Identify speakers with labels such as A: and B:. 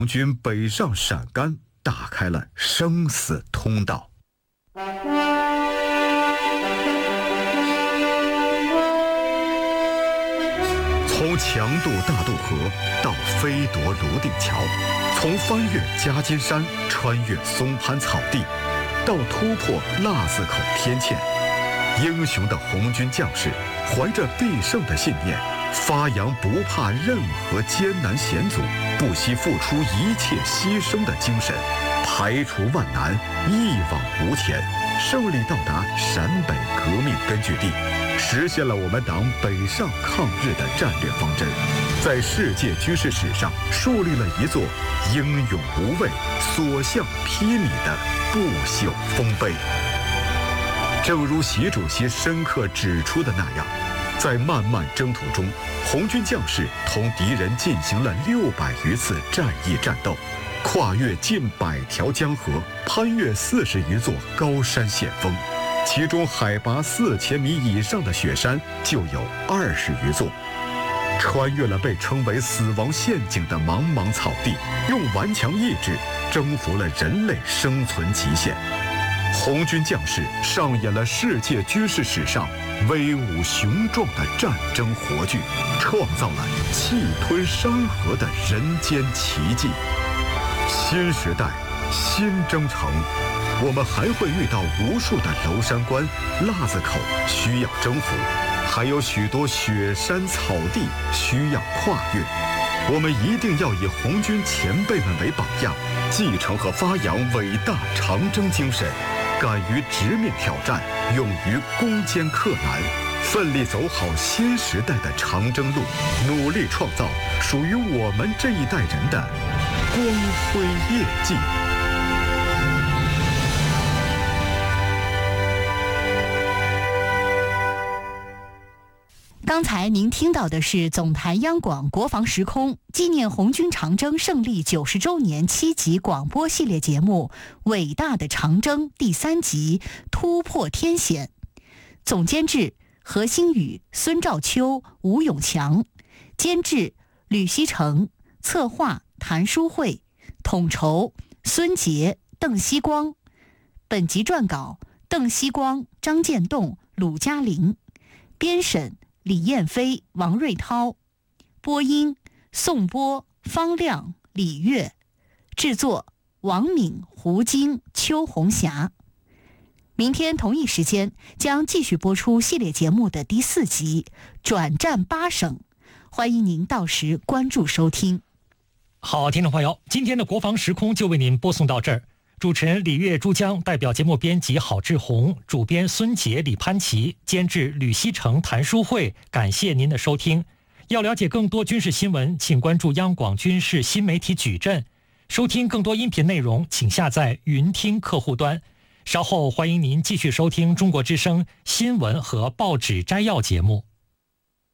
A: 红军北上陕甘，打开了生死通道。从强渡大渡河到飞夺泸定桥，从翻越夹金山，穿越松潘草地，到突破腊子口天堑，英雄的红军将士怀着必胜的信念，发扬不怕任何艰难险阻，不惜付出一切牺牲的精神，排除万难，一往无前，胜利到达陕北革命根据地，实现了我们党北上抗日的战略方针，在世界军事史上树立了一座英勇无畏、所向披靡的不朽丰碑。正如习主席深刻指出的那样，在漫漫征途中，红军将士同敌人进行了600余次战役战斗，跨越近100条江河，攀越40余座高山险峰，其中海拔4000米以上的雪山就有20余座，穿越了被称为死亡陷阱的茫茫草地，用顽强意志征服了人类生存极限。红军将士上演了世界军事史上威武雄壮的战争活剧，创造了气吞山河的人间奇迹。新时代，新征程，我们还会遇到无数的娄山关、腊子口需要征服，还有许多雪山草地需要跨越。我们一定要以红军前辈们为榜样，继承和发扬伟大长征精神，敢于直面挑战，勇于攻坚克难，奋力走好新时代的长征路，努力创造属于我们这一代人的光辉业绩。
B: 刚才您听到的是总台央广国防时空纪念红军长征胜利90周年7集广播系列节目《伟大的长征》第3集突破天险。总监制何星宇、孙兆秋、吴永强，监制吕锡成，策划谭书慧，统筹孙杰、邓锡光。本集撰稿邓锡光、张建栋、鲁嘉玲，编审李燕飞、王瑞涛，播音宋波、方亮、李月，制作王敏、胡晶、邱红霞。明天同一时间将继续播出系列节目的第4集转战8省，欢迎您到时关注收听。
C: 好，听众朋友，今天的国防时空就为您播送到这儿。主持人李月、珠江，代表节目编辑郝志红，主编孙杰、李潘琪，监制吕锡成、谭书慧，感谢您的收听。要了解更多军事新闻，请关注央广军事新媒体矩阵。收听更多音频内容，请下载云听客户端。稍后欢迎您继续收听中国之声新闻和报纸摘要节目。